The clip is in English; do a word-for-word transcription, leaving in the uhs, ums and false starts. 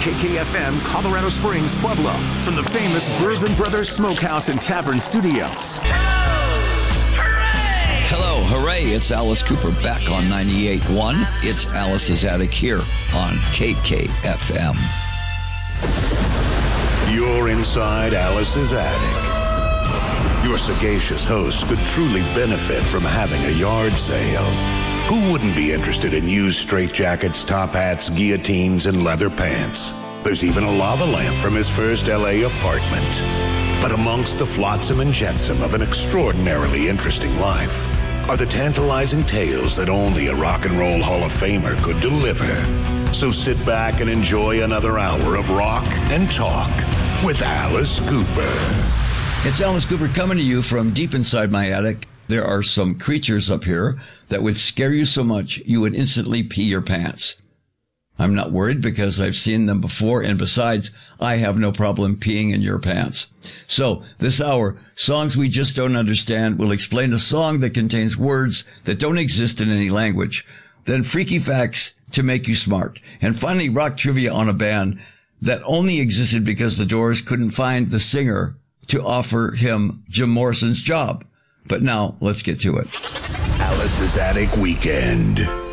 K K F M, Colorado Springs, Pueblo, from the famous Bourbon Brothers Smokehouse and Tavern Studios. Hello, hooray, it's Alice Cooper back on ninety-eight point one. It's Alice's Attic here on K K F M. You're inside Alice's Attic. Your sagacious host could truly benefit from having a yard sale. Who wouldn't be interested in used straitjackets, top hats, guillotines, and leather pants? There's even a lava lamp from his first L A apartment. But amongst the flotsam and jetsam of an extraordinarily interesting life are the tantalizing tales that only a rock and roll Hall of Famer could deliver. So sit back and enjoy another hour of rock and talk with Alice Cooper. It's Alice Cooper coming to you from deep inside my attic. There are some creatures up here that would scare you so much you would instantly pee your pants. I'm not worried because I've seen them before, and besides, I have no problem peeing in your pants. So, this hour, Songs We Just Don't Understand will explain a song that contains words that don't exist in any language. Then freaky facts to make you smart. And finally, rock trivia on a band that only existed because the Doors couldn't find the singer to offer him Jim Morrison's job. But now, let's get to it. Alice's Attic Weekend.